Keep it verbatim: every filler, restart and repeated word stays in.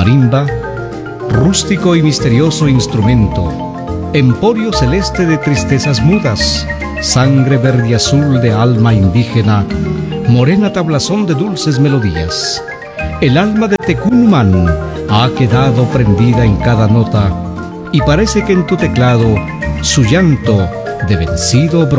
Marimba, rústico y misterioso instrumento, emporio celeste de tristezas mudas, sangre verde y azul de alma indígena, morena tablazón de dulces melodías. El alma de Tecumán ha quedado prendida en cada nota y parece que en tu teclado su llanto de vencido brota.